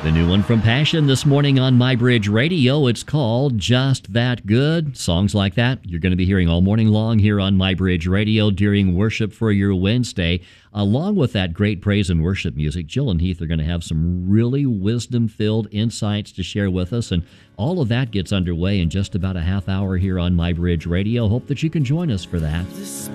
The new one from Passion this morning on My Bridge Radio. It's called Just That Good. Songs like that you're going to be hearing all morning long here on My Bridge Radio during Worship for Your Wednesday. Along with that great praise and worship music, Jill and Heath are going to have some really wisdom-filled insights to share with us, and all of that gets underway in just about a half hour here on My Bridge Radio. Hope that you can join us for that.